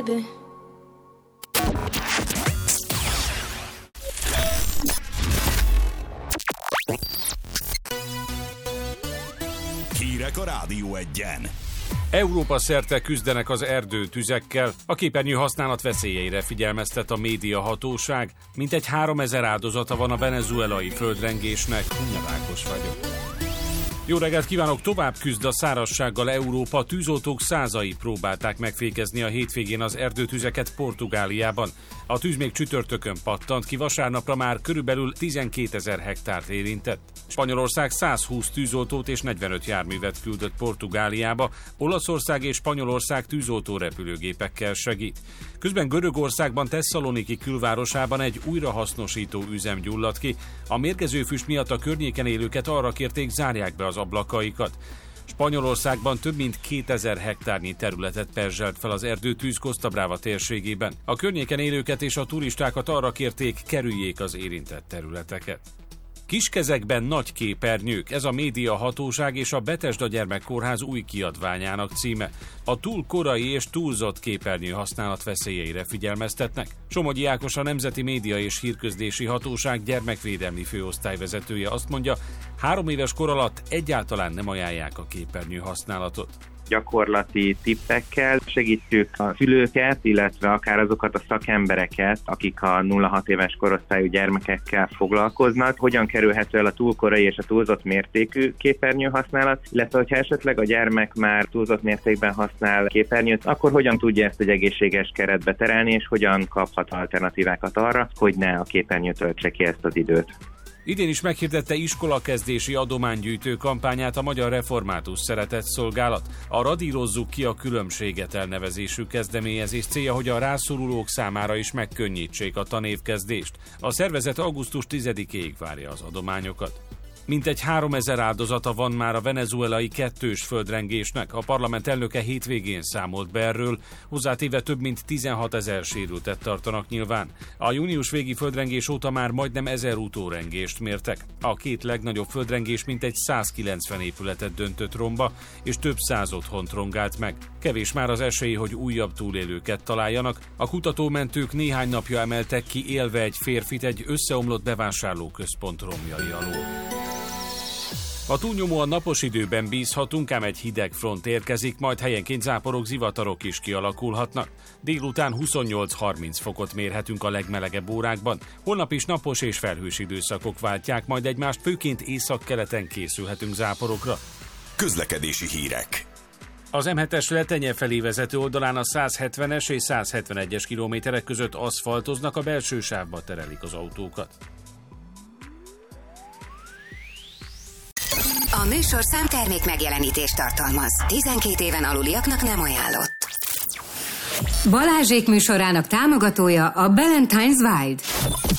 baby. Hírek a Rádió Egyen. Európa szerte küzdenek az erdőtüzekkel, a képernyő használat veszélyeire figyelmeztet a médiahatóság. Mintegy 3000 áldozata van a venezuelai földrengésnek. Hunja Ákos vagyok. Jó reggelt kívánok! Tovább küzd a szárazsággal Európa. Tűzoltók százai próbálták megfékezni a hétvégén az erdőtüzeket Portugáliában. A tűz még csütörtökön pattant ki, vasárnapra már körülbelül 12 000 hektárt érintett. Spanyolország 120 tűzoltót és 45 járművet küldött Portugáliába, Olaszország és Spanyolország tűzoltó repülőgépekkel segít. Közben Görögországban Tesszaloniki külvárosában egy újrahasznosító üzem gyulladt ki. A mérgező füst miatt a környéken élőket arra kérték, zárják be az ablakaikat. Spanyolországban több mint 2000 hektárnyi területet perzselt fel az erdőtűz Costa Brava térségében. A környéken élőket és a turistákat arra kérték, kerüljék az érintett területeket. Kiskezekben nagy képernyők, ez a médiahatóság és a Bethesda Gyermekkórház új kiadványának címe. A túl korai és túlzott képernyő használat veszélyeire figyelmeztetnek. Somogyi Ákos, a Nemzeti Média és Hírközlési Hatóság gyermekvédelmi főosztályvezetője azt mondja, 3 éves kor alatt egyáltalán nem ajánlják a képernyő használatot. Gyakorlati tippekkel segítjük a szülőket, illetve akár azokat a szakembereket, akik a 0-6 éves korosztályú gyermekekkel foglalkoznak, hogyan kerülhető el a túlkorai és a túlzott mértékű képernyőhasználat, illetve hogyha esetleg a gyermek már túlzott mértékben használ képernyőt, akkor hogyan tudja ezt egy egészséges keretbe terelni, és hogyan kaphat alternatívákat arra, hogy ne a képernyő töltse ki ezt az időt. Idén is meghirdette iskolakezdési adománygyűjtő kampányát a Magyar Református Szeretetszolgálat. A Radírozzuk ki a különbséget elnevezésű kezdeményezés célja, hogy a rászorulók számára is megkönnyítsék a tanévkezdést. A szervezet augusztus 10-éig várja az adományokat. Mintegy 3000 áldozata van már a venezuelai kettős földrengésnek. A parlament elnöke hétvégén számolt be erről, hozzátéve több mint 16 000 sérültet tartanak nyilván. A június végi földrengés óta már majdnem 1000 utórengést mértek. A két legnagyobb földrengés mintegy 190 épületet döntött romba, és több száz otthont rongált meg. Kevés már az esély, hogy újabb túlélőket találjanak. A kutatómentők néhány napja emeltek ki élve egy férfit egy összeomlott bevásárlóközpont romjai alól. A túlnyomóan napos időben bízhatunk, ám egy hideg front érkezik, majd helyenként záporok, zivatarok is kialakulhatnak. Délután 28-30 fokot mérhetünk a legmelegebb órákban. Holnap is napos és felhős időszakok váltják, majd egymást, főként északkeleten készülhetünk záporokra. Közlekedési hírek. Az M7-es Letenye felé vezető oldalán a 170-es és 171-es kilométerek között aszfaltoznak, a belső sávba terelik az autókat. A műsorszám termék megjelenítést tartalmaz. 12 éven aluliaknak nem ajánlott. Balázsék műsorának támogatója a Ballantines Wild.